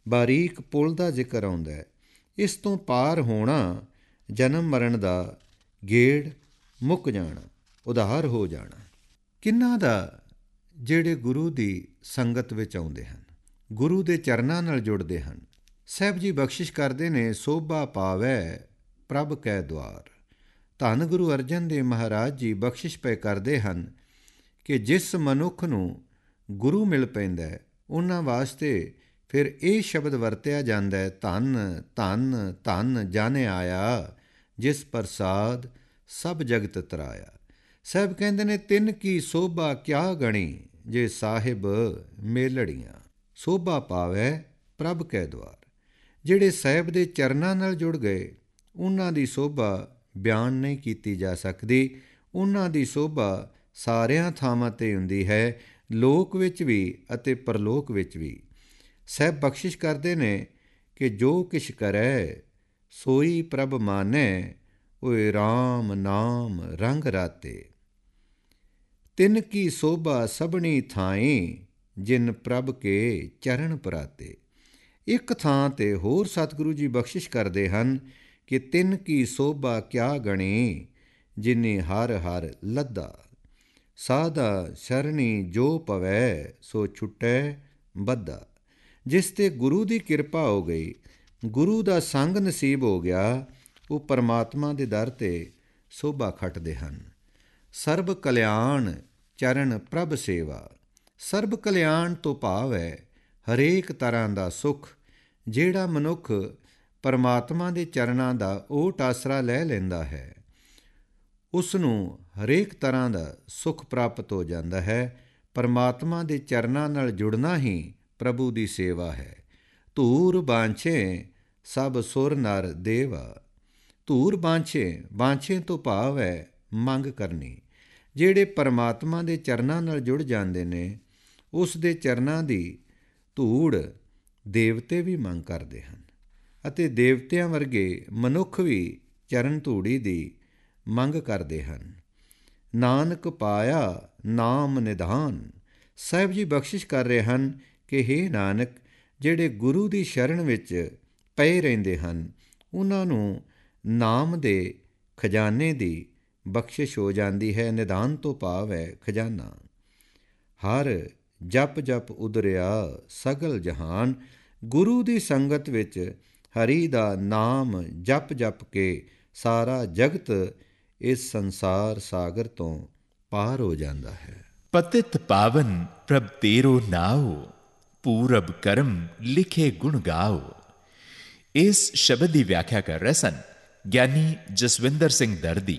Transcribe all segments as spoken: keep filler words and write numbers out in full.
ਬਾਰੀਕ ਪੁੱਲ ਦਾ ਜ਼ਿਕਰ ਆਉਂਦਾ ਹੈ। ਇਸ ਤੋਂ ਪਾਰ ਹੋਣਾ, ਜਨਮ ਮਰਨ ਦਾ ਗੇੜ ਮੁੱਕ ਜਾਣਾ, ਉਧਾਰ ਹੋ ਜਾਣਾ। ਕਿੰਨਾਂ ਦਾ ਜਿਹੜੇ ਗੁਰੂ ਦੀ ਸੰਗਤ ਵਿੱਚ ਆਉਂਦੇ ਹਨ, ਗੁਰੂ ਦੇ ਚਰਨਾਂ ਨਾਲ ਜੁੜਦੇ ਹਨ। ਸਾਹਿਬ ਜੀ ਬਖਸ਼ਿਸ਼ ਕਰਦੇ ਨੇ, ਸੋਭਾ ਪਾਵੈ ਪ੍ਰਭ ਕੈ ਦੁਆਰ। ਧੰਨ ਗੁਰੂ ਅਰਜਨ ਦੇਵ ਮਹਾਰਾਜ ਜੀ ਬਖਸ਼ਿਸ਼ ਪਏ ਕਰਦੇ ਹਨ ਕਿ ਜਿਸ ਮਨੁੱਖ ਨੂੰ ਗੁਰੂ ਮਿਲ ਪੈਂਦਾ, ਉਹਨਾਂ ਵਾਸਤੇ ਫਿਰ ਇਹ ਸ਼ਬਦ ਵਰਤਿਆ ਜਾਂਦਾ ਹੈ, ਧੰਨ ਧੰਨ ਧੰਨ ਜਨ ਆਇਆ ਜਿਸ ਪ੍ਰਸਾਦ ਸਭ ਜਗਤ ਤਰਾਇਆ। ਸਾਹਿਬ ਕਹਿੰਦੇ ਨੇ, ਤਿੰਨ ਕੀ ਸੋਭਾ ਕਿਆ ਗਣੀ ਜੇ ਸਾਹਿਬ ਮੇਲੜੀਆਂ। ਸੋਭਾ ਪਾਵੈ ਪ੍ਰਭ ਕੈ ਦੁਆਰ। ਜਿਹੜੇ ਸਾਹਿਬ ਦੇ ਚਰਨਾਂ ਨਾਲ ਜੁੜ ਗਏ, ਉਹਨਾਂ ਦੀ ਸੋਭਾ ਬਿਆਨ ਨਹੀਂ ਕੀਤੀ ਜਾ ਸਕਦੀ। ਉਹਨਾਂ ਦੀ ਸੋਭਾ ਸਾਰਿਆਂ ਥਾਵਾਂ 'ਤੇ ਹੁੰਦੀ ਹੈ, ਲੋਕ ਵਿੱਚ ਵੀ ਅਤੇ ਪਰਲੋਕ ਵਿੱਚ ਵੀ। ਸਾਹਿਬ ਬਖਸ਼ਿਸ਼ ਕਰਦੇ ਨੇ ਕਿ ਜੋ ਕਿਛ ਕਰੈ ਸੋਈ ਪ੍ਰਭ ਮਾਨੈ, ਓਏ ਰਾਮ ਨਾਮ ਰੰਗ ਰਾਤੇ। ਤਿੰਨ ਕੀ ਸੋਭਾ ਸਭਨੀ ਥਾਈ, ਜਿਨ ਪ੍ਰਭ ਕੇ ਚਰਨ ਪਰਾਤੇ। ਇੱਕ ਥਾਂ 'ਤੇ ਹੋਰ ਸਤਿਗੁਰੂ ਜੀ ਬਖਸ਼ਿਸ਼ ਕਰਦੇ ਹਨ ਕਿ ਤਿੰਨ ਕੀ ਸੋਭਾ ਕਿਆ ਗਣੀ, ਜਿਨੇ ਹਰ ਹਰ ਲੱਦਾ। ਸਾਧਾ ਸ਼ਰਣੀ ਜੋ ਪਵੈ, ਸੋ ਛੁਟੈ ਬੱਧਾ। ਜਿਸ 'ਤੇ ਗੁਰੂ ਦੀ ਕਿਰਪਾ ਹੋ ਗਈ, ਗੁਰੂ ਦਾ ਸੰਗ ਨਸੀਬ ਹੋ ਗਿਆ, ਉਹ ਪਰਮਾਤਮਾ ਦੇ ਦਰ 'ਤੇ ਸੋਭਾ ਖੱਟਦੇ ਹਨ। ਸਰਬ ਕਲਿਆਣ ਚਰਨ ਪ੍ਰਭ ਸੇਵਾ। ਸਰਬ ਕਲਿਆਣ ਤੋਂ ਭਾਵ ਹੈ ਹਰੇਕ ਤਰ੍ਹਾਂ ਦਾ ਸੁੱਖ। ਜਿਹੜਾ ਮਨੁੱਖ ਪਰਮਾਤਮਾ ਦੇ ਚਰਨਾਂ ਦਾ ਓਟ ਆਸਰਾ ਲੈ ਲੈਂਦਾ ਹੈ, ਉਸ ਨੂੰ ਹਰੇਕ ਤਰ੍ਹਾਂ ਦਾ ਸੁੱਖ ਪ੍ਰਾਪਤ ਹੋ ਜਾਂਦਾ ਹੈ। ਪਰਮਾਤਮਾ ਦੇ ਚਰਨਾਂ ਨਾਲ ਜੁੜਨਾ ਹੀ ਪ੍ਰਭੂ ਦੀ ਸੇਵਾ ਹੈ। ਧੂਰ ਬਾਂਛੇ ਸਭ ਸੁਰ ਨਰ ਦੇਵਾ। ਧੂਰ ਬਾਂਛੇ, ਬਾਂਛੇ ਤੋਂ ਭਾਵ ਹੈ ਮੰਗ ਕਰਨੀ। ਜਿਹੜੇ ਪਰਮਾਤਮਾ ਦੇ ਚਰਨਾਂ ਨਾਲ ਜੁੜ ਜਾਂਦੇ ਨੇ, ਉਸ ਦੇ ਚਰਨਾਂ ਦੀ ਧੂੜ ਦੇਵਤੇ ਵੀ ਮੰਗ ਕਰਦੇ ਹਨ, ਅਤੇ ਦੇਵਤਿਆਂ ਵਰਗੇ ਮਨੁੱਖ ਵੀ ਚਰਨ ਧੂੜੀ ਦੀ ਮੰਗ ਕਰਦੇ ਹਨ। ਨਾਨਕ ਪਾਇਆ ਨਾਮ ਨਿਧਾਨ। ਸਾਹਿਬ ਜੀ ਬਖਸ਼ਿਸ਼ ਕਰ ਰਹੇ ਹਨ ਕਿ ਹੇ ਨਾਨਕ, ਜਿਹੜੇ ਗੁਰੂ ਦੀ ਸ਼ਰਨ ਵਿੱਚ ਪਏ ਰਹਿੰਦੇ ਹਨ, ਉਹਨਾਂ ਨੂੰ ਨਾਮ ਦੇ ਖਜ਼ਾਨੇ ਦੀ ਬਖਸ਼ਿਸ਼ ਹੋ ਜਾਂਦੀ ਹੈ। ਨਿਧਾਨ ਤੋਂ ਭਾਵ ਹੈ ਖਜ਼ਾਨਾ। ਹਰ ਜਪ ਜਪ ਉਦਰਿਆ ਸਗਲ ਜਹਾਨ। ਗੁਰੂ ਦੀ ਸੰਗਤ ਵਿੱਚ ਹਰੀ ਦਾ ਨਾਮ ਜਪ ਜਪ ਕੇ ਸਾਰਾ ਜਗਤ ਇਸ ਸੰਸਾਰ ਸਾਗਰ ਤੋਂ ਪਾਰ ਹੋ ਜਾਂਦਾ ਹੈ। ਪਤਿਤ ਪਾਵਨ ਪ੍ਰਭ ਤੇਰੋ ਨਾਉ, ਪੂਰਬ ਕਰਮ ਲਿਖੇ ਗੁਣ ਗਾਓ। ਇਸ ਸ਼ਬਦ ਦੀ ਵਿਆਖਿਆ ਕਰ ਰਹੇ ਸਨ ਗਿਆਨੀ ਜਸਵਿੰਦਰ ਸਿੰਘ ਦਰਦੀ।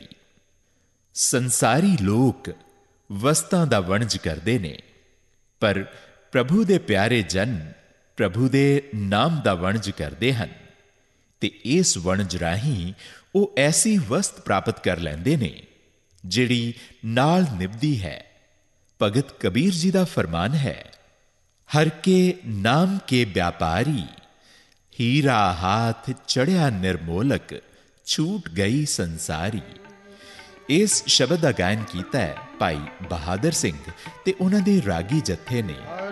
ਸੰਸਾਰੀ ਲੋਕ ਵਸਤਾਂ ਦਾ ਵਣਜ ਕਰਦੇ ਨੇ, ਪਰ ਪ੍ਰਭੂ ਦੇ ਪਿਆਰੇ ਜਨ ਪ੍ਰਭੂ ਦੇ ਨਾਮ ਦਾ ਵਣਜ ਕਰਦੇ ਹਨ, ਤੇ ਇਸ ਵਣਜ ਰਾਹੀਂ ਉਹ ਐਸੀ ਵਸਤ ਪ੍ਰਾਪਤ ਕਰ ਲੈਂਦੇ ਨੇ ਜਿਹੜੀ ਨਾਲ ਨਿਭਦੀ ਹੈ। ਭਗਤ ਕਬੀਰ ਜੀ ਦਾ ਫਰਮਾਨ ਹੈ, ਹਰ ਕੇ ਨਾਮ ਕੇ ਵਿਆਪਾਰੀ, ਹੀਰਾ ਹਾਥ ਚੜਿਆ ਨਿਰਮੋਲਕ, ਛੂਟ ਗਈ ਸੰਸਾਰੀ। ਇਸ ਸ਼ਬਦ ਦਾ ਗਾਇਨ ਕੀਤਾ ਹੈ ਭਾਈ ਬਹਾਦਰ ਸਿੰਘ ਤੇ ਉਹਨਾਂ ਦੇ ਰਾਗੀ ਜੱਥੇ ਨੇ।